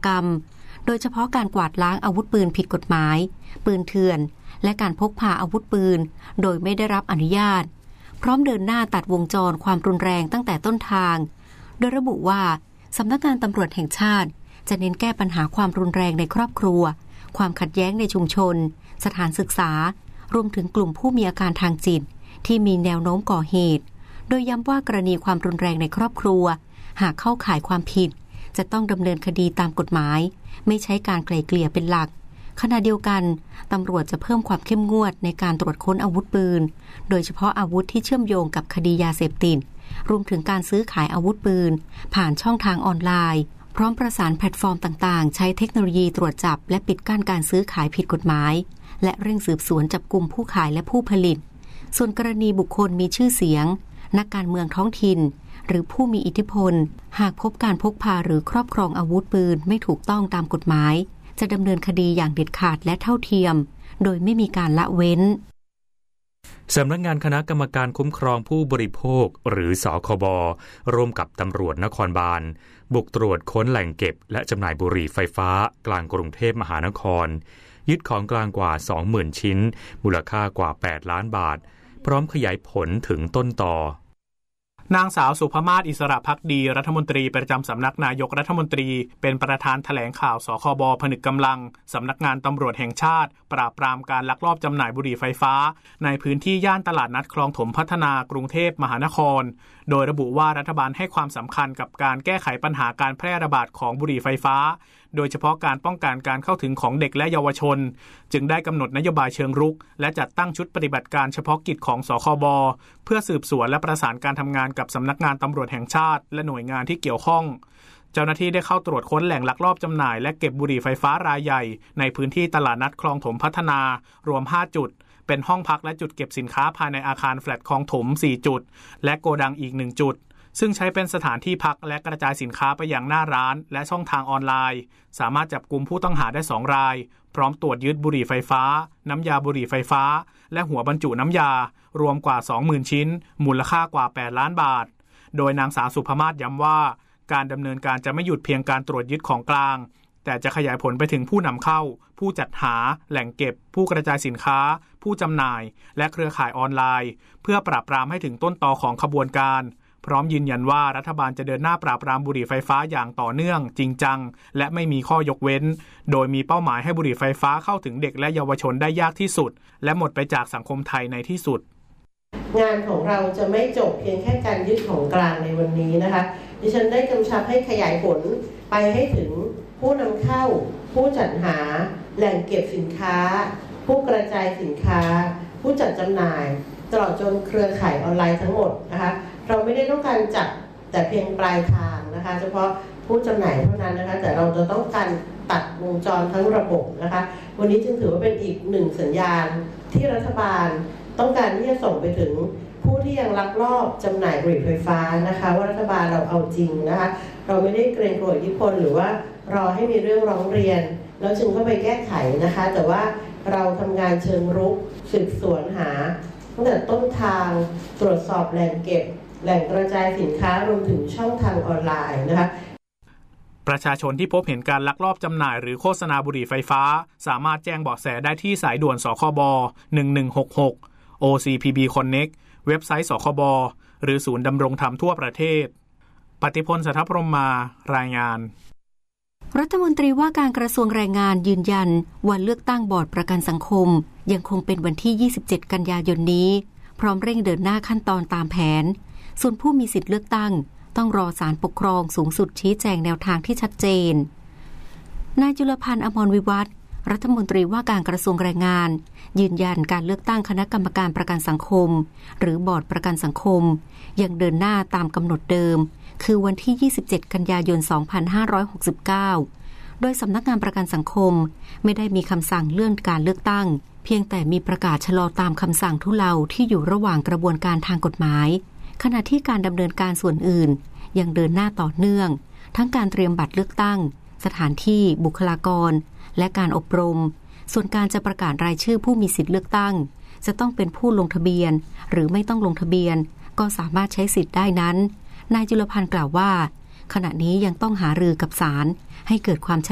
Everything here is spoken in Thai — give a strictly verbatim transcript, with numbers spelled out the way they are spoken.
กรรมโดยเฉพาะการกวาดล้างอาวุธปืนผิดกฎหมายปืนเถื่อนและการพกพาอาวุธปืนโดยไม่ได้รับอนุญาตพร้อมเดินหน้าตัดวงจรความรุนแรงตั้งแต่ต้นทางโดยระบุว่าสำนักงานตำรวจแห่งชาติจะเน้นแก้ปัญหาความรุนแรงในครอบครัวความขัดแย้งในชุมชนสถานศึกษารวมถึงกลุ่มผู้มีอาการทางจิตที่มีแนวโน้มก่อเหตุโดยย้ำว่ากรณีความรุนแรงในครอบครัวหากเข้าข่ายความผิดจะต้องดำเนินคดีตามกฎหมายไม่ใช้การไกล่เกลี่ยเป็นหลักขณะเดียวกันตำรวจจะเพิ่มความเข้มงวดในการตรวจค้นอาวุธปืนโดยเฉพาะอาวุธที่เชื่อมโยงกับคดียาเสพติดรวมถึงการซื้อขายอาวุธปืนผ่านช่องทางออนไลน์พร้อมประสานแพลตฟอร์มต่างๆใช้เทคโนโลยีตรวจจับและปิดกั้นการซื้อขายผิดกฎหมายและเร่งสืบสวนจับกุมผู้ขายและผู้ผลิตส่วนกรณีบุคคลมีชื่อเสียงนักการเมืองท้องถิ่นหรือผู้มีอิทธิพลหากพบการพกพาหรือครอบครองอาวุธปืนไม่ถูกต้องตามกฎหมายจะดำเนินคดีอย่างเด็ดขาดและเท่าเทียมโดยไม่มีการละเว้นสำนักงานคณะกรรมการคุ้มครองผู้บริโภคหรือสคบร่วมกับตำรวจนครบาลบุกตรวจค้นแหล่งเก็บและจำหน่ายบุหรี่ไฟฟ้ากลางกรุงเทพมหานครยึดของกลางกว่า สองหมื่น ชิ้นมูลค่ากว่าแปดล้านบาทพร้อมขยายผลถึงต้นตอนางสาวสุภมาศอิสระภักดีรัฐมนตรีประจำสำนักนายกรัฐมนตรีเป็นประธานแถลงข่าวสคบผนึกกำลังสำนักงานตำรวจแห่งชาติปราบปรามการลักลอบจำหน่ายบุหรี่ไฟฟ้าในพื้นที่ย่านตลาดนัดคลองถมพัฒนากรุงเทพมหานครโดยระบุว่ารัฐบาลให้ความสำคัญกับการแก้ไขปัญหาการแพร่ระบาดของบุหรี่ไฟฟ้าโดยเฉพาะการป้องกันการเข้าถึงของเด็กและเยาวชนจึงได้กำหนดนโยบายเชิงรุกและจัดตั้งชุดปฏิบัติการเฉพาะกิจของสคบเพื่อสืบสวนและประสานการทำงานกับสำนักงานตำรวจแห่งชาติและหน่วยงานที่เกี่ยวข้องเจ้าหน้าที่ได้เข้าตรวจค้นแหล่งลักลอบจำหน่ายและเก็บบุหรี่ไฟฟ้ารายใหญ่ในพื้นที่ตลาดนัดคลองถมพัฒนารวมห้าจุดเป็นห้องพักและจุดเก็บสินค้าภายในอาคารแฟลตคลองถมสี่จุดและโกดังอีกหนึ่งจุดซึ่งใช้เป็นสถานที่พักและกระจายสินค้าไปยังหน้าร้านและช่องทางออนไลน์สามารถจับกุมผู้ต้องหาได้สองรายพร้อมตรวจยึดบุหรี่ไฟฟ้าน้ำยาบุหรี่ไฟฟ้าและหัวบรรจุน้ำยารวมกว่า สองหมื่น ชิ้นมูลค่ากว่าแปดล้านบาทโดยนางสาวสุภมาศย้ำว่าการดำเนินการจะไม่หยุดเพียงการตรวจยึดของกลางแต่จะขยายผลไปถึงผู้นำเข้าผู้จัดหาแหล่งเก็บผู้กระจายสินค้าผู้จำหน่ายและเครือข่ายออนไลน์เพื่อปราบปรามให้ถึงต้นตอของขบวนการพร้อมยืนยันว่ารัฐบาลจะเดินหน้าปราบปรามบุหรี่ไฟฟ้าอย่างต่อเนื่องจริงจังและไม่มีข้อยกเว้นโดยมีเป้าหมายให้บุหรี่ไฟฟ้าเข้าถึงเด็กและเยาวชนได้ยากที่สุดและหมดไปจากสังคมไทยในที่สุดงานของเราจะไม่จบเพียงแค่การยึดของกลางในวันนี้นะคะดิฉันได้กำชับให้ขยายผลไปให้ถึงผู้นำเข้าผู้จัดหาแหล่งเก็บสินค้าผู้กระจายสินค้าผู้จัดจำหน่ายตลอดจนเครือข่ายออนไลน์ทั้งหมดนะคะเราไม่ได้ต้องการจับแต่เพียงปลายทางนะคะเฉพาะผู้จำหน่ายเท่านั้นนะคะแต่เราจะต้องการตัดวงจรทั้งระบบนะคะวันนี้จึงถือว่าเป็นอีกหนึ่งสัญญาณที่รัฐบาลต้องการที่จะส่งไปถึงผู้ที่ยังลักลอบจำหน่ายบุหรี่ไฟฟ้านะคะว่ารัฐบาลเราเอาจริงนะคะเราไม่ได้เกรงกลัวอิทธิพลหรือว่ารอให้มีเรื่องร้องเรียนแล้วจึงเข้าไปแก้ไขนะคะแต่ว่าเราทำงานเชิงรุกสืบสวนหาตั้งแต่ต้นทางตรวจสอบแหล่งเก็บแหล่งกระจายสินค้ารวมถึงช่องทางออนไลน์นะคะประชาชนที่พบเห็นการลักลอบจำหน่ายหรือโฆษณาบุหรี่ไฟฟ้าสามารถแจ้งเบาะแสได้ที่สายด่วนสคบหนึ่งหนึ่งหกหก โอ ซี พี บี Connect เว็บไซต์สคบหรือศูนย์ดำรงธรรมทั่วประเทศปฏิพล สัทธพรหมมารายงานรัฐมนตรีว่าการกระทรวงแรงงานยืนยันวันเลือกตั้งบอร์ดประกันสังคมยังคงเป็นวันที่ยี่สิบเจ็ดกันยายนนี้พร้อมเร่งเดินหน้าขั้นตอนตามแผนส่วนผู้มีสิทธิเลือกตั้งต้องรอศาลปกครองสูงสุดชี้แจงแนวทางที่ชัดเจนนายจุลพันธ์อมรวิวัฒน์รัฐมนตรีว่าการกระทรวงแรงงานยืนยันการเลือกตั้งคณะกรรมการประกันสังคมหรือบอร์ดประกันสังคมยังเดินหน้าตามกำหนดเดิมคือวันที่ยี่สิบเจ็ดกันยายนสองพันห้าร้อยหกสิบเก้าโดยสำนักงานประกันสังคมไม่ได้มีคำสั่งเลื่อนการเลือกตั้งเพียงแต่มีประกาศชะลอตามคำสั่งทุเลาที่อยู่ระหว่างกระบวนการทางกฎหมายขณะที่การดำเนินการส่วนอื่นยังเดินหน้าต่อเนื่องทั้งการเตรียมบัตรเลือกตั้งสถานที่บุคลากรและการอบรมส่วนการจะประกาศรายชื่อผู้มีสิทธิเลือกตั้งจะต้องเป็นผู้ลงทะเบียนหรือไม่ต้องลงทะเบียนก็สามารถใช้สิทธิ์ได้นั้นนายจุลพันธ์กล่าวว่าขณะนี้ยังต้องหารือกับศาลให้เกิดความ